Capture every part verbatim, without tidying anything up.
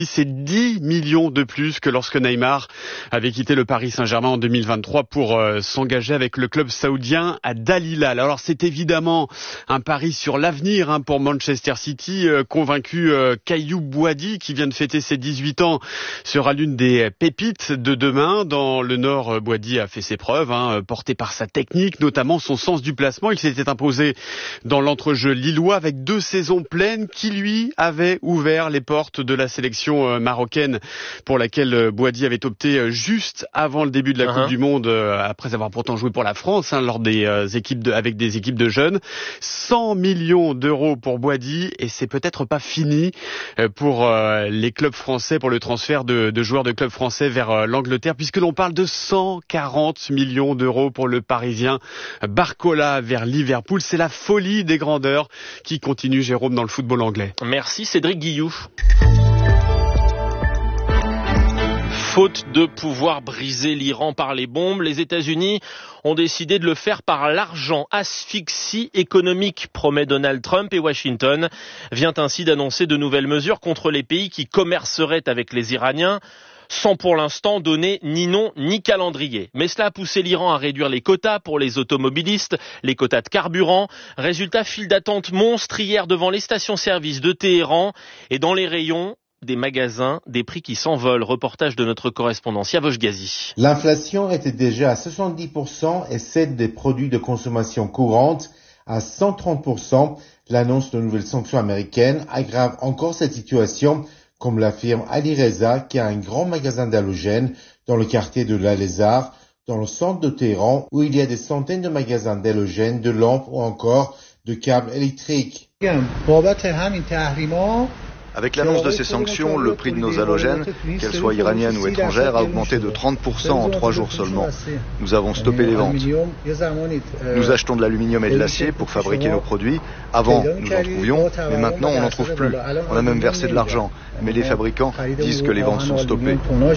C'est dix millions de plus que lorsque Neymar avait quitté le Paris Saint-Germain en deux mille vingt-trois pour euh, s'engager avec le club saoudien à Al Hilal. Alors c'est évidemment un pari sur l'avenir hein, pour Manchester City, euh, convaincu euh, Kaïou Bouadi, qui vient de fêter ses dix-huit ans, sera l'une des pépites de demain. Dans le Nord, Bouadi a fait ses preuves, hein, porté par sa technique, notamment son sens du placement. Il s'était imposé dans l'entrejeu lillois avec deux saisons pleines qui lui avaient ouvert les portes de la sélection marocaine pour laquelle Bouadi avait opté juste avant le début de la uh-huh. Coupe du Monde, après avoir pourtant joué pour la France hein, lors des euh, équipes de, avec des équipes de jeunes. cent millions d'euros pour Bouadi et c'est peut-être pas fini pour euh, les clubs français, pour le transfert de, de joueurs de clubs français vers euh, l'Angleterre, puisque l'on parle de cent quarante millions d'euros pour le Parisien Barcola vers Liverpool. C'est la folie des grandeurs qui continue, Jérôme, dans le football anglais. Merci Cédric Guilloux. Faute de pouvoir briser l'Iran par les bombes, les États-Unis ont décidé de le faire par l'argent. Asphyxie économique, promet Donald Trump, et Washington vient ainsi d'annoncer de nouvelles mesures contre les pays qui commerceraient avec les Iraniens, sans pour l'instant donner ni nom ni calendrier. Mais cela a poussé l'Iran à réduire les quotas pour les automobilistes, les quotas de carburant. Résultat, file d'attente monstre hier devant les stations-service de Téhéran et dans les rayons des magasins, des prix qui s'envolent. Reportage de notre correspondant Siavosh Ghazi. L'inflation était déjà à soixante-dix pour cent et celle des produits de consommation courante à cent trente pour cent. L'annonce de nouvelles sanctions américaines aggrave encore cette situation, comme l'affirme Ali Reza, qui a un grand magasin d'halogènes dans le quartier de La Lézard, dans le centre de Téhéran, où il y a des centaines de magasins d'halogènes, de lampes ou encore de câbles électriques. Avec l'annonce de ces sanctions, le prix de nos halogènes, qu'elles soient iraniennes ou étrangères, a augmenté de trente pour cent en trois jours seulement. Nous avons stoppé les ventes. Nous achetons de l'aluminium et de l'acier pour fabriquer nos produits. Avant, nous en trouvions, mais maintenant, on n'en trouve plus. On a même versé de l'argent, mais les fabricants disent que les ventes sont stoppées.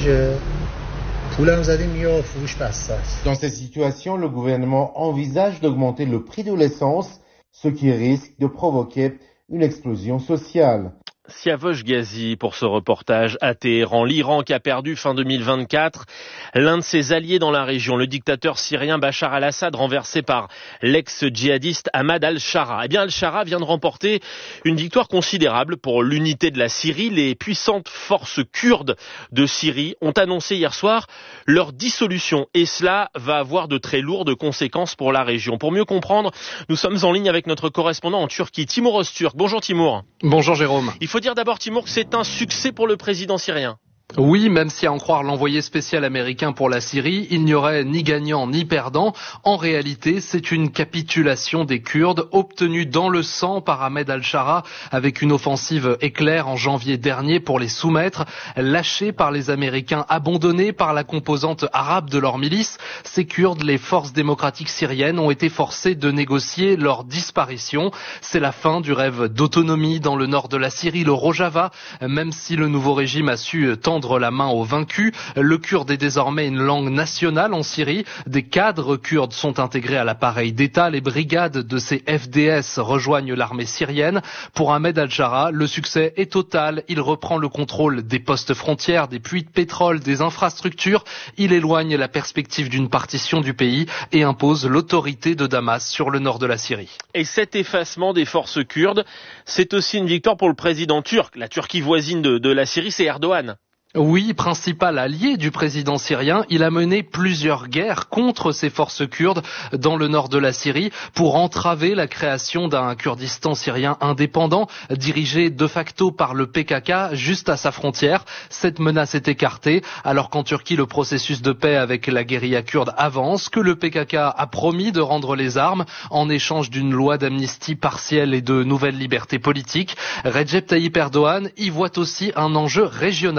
Dans cette situation, le gouvernement envisage d'augmenter le prix de l'essence, ce qui risque de provoquer une explosion sociale. Siavosh Ghazi pour ce reportage à Téhéran. L'Iran qui a perdu fin deux mille vingt-quatre l'un de ses alliés dans la région, le dictateur syrien Bachar al-Assad, renversé par l'ex-djihadiste Ahmad al-Shara. Eh bien, al-Shara vient de remporter une victoire considérable pour l'unité de la Syrie. Les puissantes forces kurdes de Syrie ont annoncé hier soir leur dissolution et cela va avoir de très lourdes conséquences pour la région. Pour mieux comprendre, nous sommes en ligne avec notre correspondant en Turquie, Timur Öztürk. Bonjour Timur. Bonjour Jérôme. Il faut dire d'abord, Timur, que c'est un succès pour le président syrien. Oui, même si à en croire l'envoyé spécial américain pour la Syrie, il n'y aurait ni gagnant ni perdant. En réalité, c'est une capitulation des Kurdes obtenue dans le sang par Ahmed al-Shara avec une offensive éclair en janvier dernier pour les soumettre. Lâchés par les Américains, abandonnés par la composante arabe de leur milice, ces Kurdes, les forces démocratiques syriennes, ont été forcés de négocier leur disparition. C'est la fin du rêve d'autonomie dans le nord de la Syrie, le Rojava, même si le nouveau régime a su tendre la main aux vaincus. Le kurde est désormais une langue nationale en Syrie. Des cadres kurdes sont intégrés à l'appareil d'État. Les brigades de ces F D S rejoignent l'armée syrienne. Pour Ahmed al-Shara, le succès est total. Il reprend le contrôle des postes frontières, des puits de pétrole, des infrastructures. Il éloigne la perspective d'une partition du pays et impose l'autorité de Damas sur le nord de la Syrie. Et cet effacement des forces kurdes, c'est aussi une victoire pour le président turc. La Turquie voisine de, de la Syrie, c'est Erdogan. Oui, principal allié du président syrien, il a mené plusieurs guerres contre ces forces kurdes dans le nord de la Syrie pour entraver la création d'un Kurdistan syrien indépendant dirigé de facto par le P K K juste à sa frontière. Cette menace est écartée alors qu'en Turquie le processus de paix avec la guérilla kurde avance, que le P K K a promis de rendre les armes en échange d'une loi d'amnistie partielle et de nouvelles libertés politiques. Recep Tayyip Erdogan y voit aussi un enjeu régional.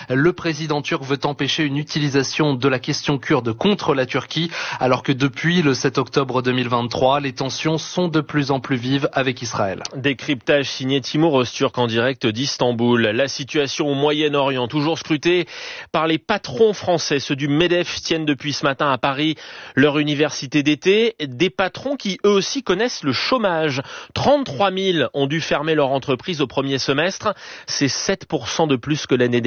Le président turc veut empêcher une utilisation de la question kurde contre la Turquie, alors que depuis le sept octobre deux mille vingt-trois, les tensions sont de plus en plus vives avec Israël. Décryptage signé Timur Öztürk en direct d'Istanbul. La situation au Moyen-Orient, toujours scrutée par les patrons français. Ceux du MEDEF tiennent depuis ce matin à Paris leur université d'été. Des patrons qui eux aussi connaissent le chômage. trente-trois mille ont dû fermer leur entreprise au premier semestre. C'est sept pour cent de plus que l'année dernière.